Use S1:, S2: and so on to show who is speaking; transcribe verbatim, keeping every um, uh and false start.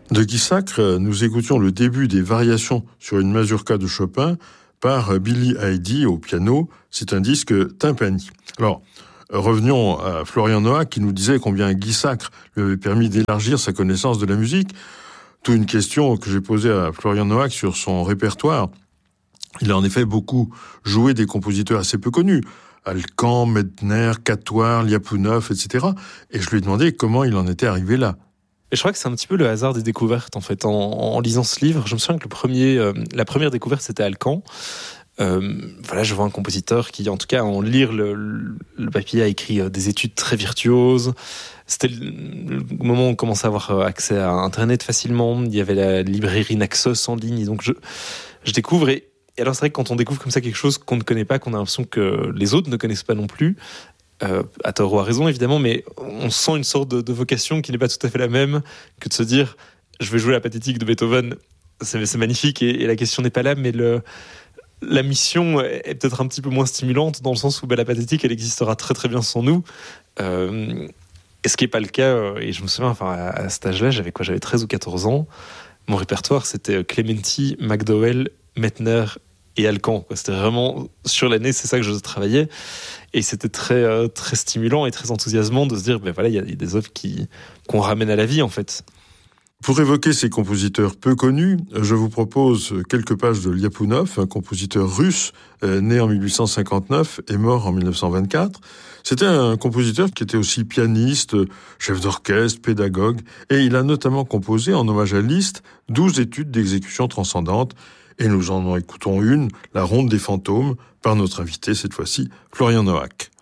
S1: De Guy Sacre, nous écoutions le début des variations sur une mazurka de Chopin par Billy Heidi au piano. C'est un disque Tympani. Alors, revenons à Florian Noack qui nous disait combien Guy Sacre lui avait permis d'élargir sa connaissance de la musique. Tout une question que j'ai posée à Florian Noack sur son répertoire. Il a en effet beaucoup joué des compositeurs assez peu connus. Alkan, Medtner, Quatuor, Lyapunov, et cetera. Et je lui ai demandé comment il en était arrivé là.
S2: Et je crois que c'est un petit peu le hasard des découvertes, en fait. En, en lisant ce livre, je me souviens que le premier, euh, la première découverte, c'était Alkan. Euh, voilà, je vois un compositeur qui, en tout cas, en lire le, le papier, a écrit euh, des études très virtuoses. C'était le, le moment où on commençait à avoir accès à Internet facilement. Il y avait la librairie Naxos en ligne. Et donc, je, je découvre. Et, et alors, c'est vrai que quand on découvre comme ça quelque chose qu'on ne connaît pas, qu'on a l'impression que les autres ne connaissent pas non plus, Euh, à tort ou à raison évidemment, mais on sent une sorte de, de vocation qui n'est pas tout à fait la même que de se dire je vais jouer la pathétique de Beethoven, c'est, c'est magnifique et, et la question n'est pas là, mais le, la mission est peut-être un petit peu moins stimulante dans le sens où bah, la pathétique elle existera très très bien sans nous, euh, et ce qui n'est pas le cas, euh, et je me souviens enfin, à, à cet âge-là j'avais quoi, j'avais treize ou quatorze ans, mon répertoire c'était Clementi, McDowell, Medtner et Alkan, quoi. C'était vraiment sur l'année, c'est ça que je travaillais. Et c'était très, euh, très stimulant et très enthousiasmant de se dire, ben voilà, il y a des œuvres qui, qu'on ramène à la vie, en fait.
S1: Pour évoquer ces compositeurs peu connus, je vous propose quelques pages de Lyapunov, un compositeur russe, euh, né en dix-huit cent cinquante-neuf et mort en dix-neuf cent vingt-quatre. C'était un compositeur qui était aussi pianiste, chef d'orchestre, pédagogue, et il a notamment composé, en hommage à Liszt, douze études d'exécution transcendante. Et nous en écoutons une, La Ronde des fantômes, par notre invité, cette fois-ci, Florian Noack.